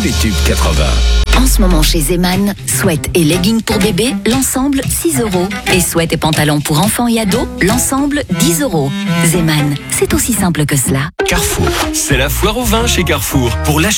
les tubes 80. En ce moment chez Zeman, sweat et leggings pour bébé, l'ensemble 6 €. Et sweat et pantalons pour enfants et ados, l'ensemble 10 €. Zeman, c'est aussi simple que cela. Carrefour. C'est la foire au vin chez Carrefour. Pour l'achat